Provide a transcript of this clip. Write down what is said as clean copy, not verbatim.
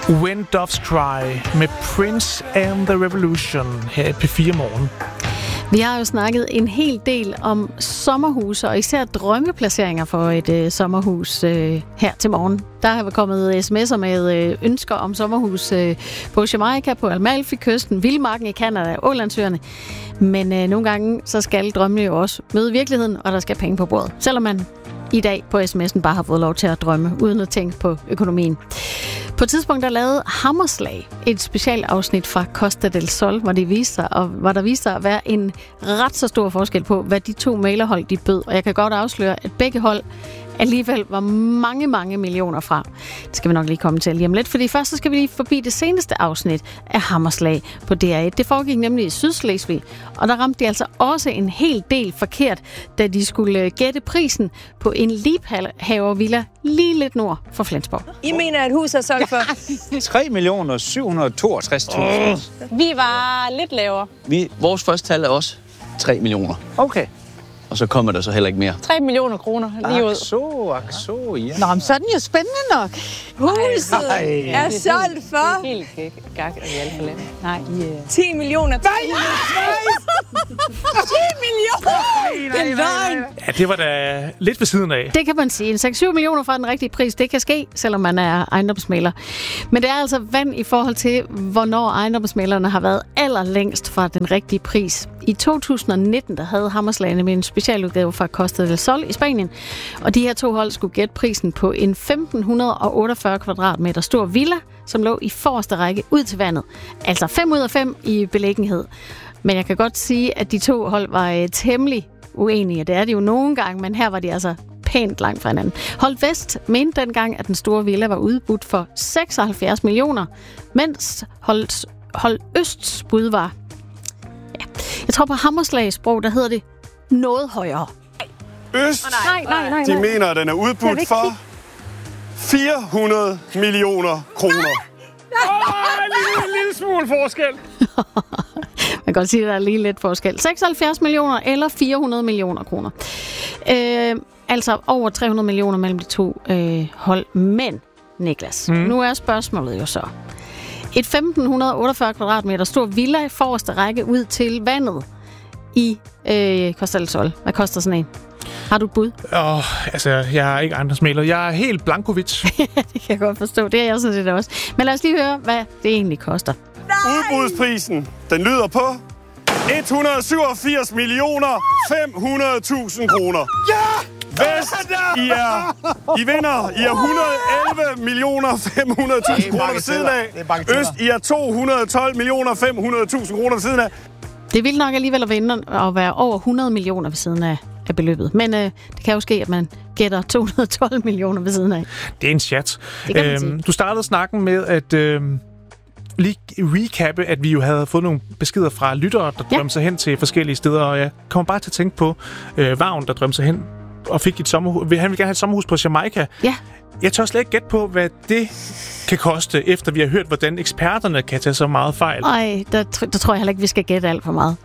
When Doves Cry med Prince and the Revolution her i P4 Morgen. Vi har jo snakket en hel del om sommerhuse, og især drømmeplaceringer for et sommerhus her til morgen. Der har kommet sms'er med ønsker om sommerhus på Jamaica, på Amalfi-kysten, Vildmarken i Canada, Ålandsøerne. Men nogle gange så skal drømmene jo også møde virkeligheden, og der skal penge på bordet. Selvom man i dag på sms'en bare har fået lov til at drømme, uden at tænke på økonomien. På et tidspunkt der lavede Hammerslag et specialafsnit fra Costa del Sol, hvor der viste sig at være en ret så stor forskel på, hvad de to mæglerhold de bød. Og jeg kan godt afsløre, at begge hold alligevel var mange, mange millioner fra. Det skal vi nok lige komme til lige om lidt, fordi først så skal vi lige forbi det seneste afsnit af Hammerslag på DR1. Det foregik nemlig i Sydslesvig, og der ramte de altså også en hel del forkert, da de skulle gætte prisen på en liebhavervilla lige lidt nord for Flensborg. I mener, at huset er solgt for? 3.762.000. Vi var lidt lavere. Vores første tal er også 3 millioner. Okay. Og så kommer der så heller ikke mere. 3 millioner kroner lige ud. Så, ja. Nå, men så er den jo spændende nok. Huset er solgt for... Det er helt gak, at vi alle for landet. Nej, 10 millioner. 10 millioner! Ja, det var da lidt ved siden af. Det kan man sige. 6-7 millioner fra den rigtige pris, det kan ske, selvom man er ejendomsmægler. Men det er altså vand i forhold til, hvornår ejendomsmæglerne har været allerlængst fra den rigtige pris. I 2019, der havde Hammerslag med en specialudgave fra Costa del Sol i Spanien, og de her to hold skulle gætte prisen på en 1548 kvadratmeter stor villa, som lå i forreste række ud til vandet. Altså 5 ud af 5 i beliggenhed. Men jeg kan godt sige, at de to hold var temmelig uenige. Det er de jo nogle gange, men her var de altså pænt langt fra hinanden. Hold Vest mente dengang, at den store villa var udbudt for 76 millioner, mens Hold Østs bud var... Ja, jeg tror på Hammerslags sprog, der hedder det noget højere. Øst, Nej. de mener, at den er udbudt for 400 millioner kroner. En lille smule forskel. Man kan godt sige, at der er lige lidt forskel. 76 millioner eller 400 millioner kroner. Altså over 300 millioner mellem de to hold. Men, Niklas, nu er spørgsmålet jo så. Et 1548 kvadratmeter stor villa i forreste række ud til vandet i Costa del Sol. Hvad koster sådan en? Har du et bud? Jeg er ikke ejendomsmægler. Jeg er helt blankovic. Det kan jeg godt forstå. Det er jeg sådan set også. Men lad os lige høre, hvad det egentlig koster. Udbudsprisen, den lyder på 187 millioner 500.000 kroner. Ja! Vest, I vinder. I er 111 millioner 500.000 kroner ved siden af. Øst, I er 212 millioner 500.000 kroner ved siden af. Det vil nok alligevel at vinde at være over 100 millioner ved siden af beløbet. Men det kan jo ske, at man gætter 212 millioner ved siden af. Det er en chat. Sige. Du startede snakken med at lige recappe, at vi jo havde fået nogle beskeder fra lyttere, der drømte sig hen til forskellige steder. Og jeg kommer bare til at tænke på Vagn, der drømte sig hen og fik et sommerhus. Han vil gerne have et sommerhus på Jamaica. Ja. Jeg tør slet ikke gætte på, hvad det kan koste, efter vi har hørt, hvordan eksperterne kan tage så meget fejl. Der tror jeg heller ikke, vi skal gætte alt for meget.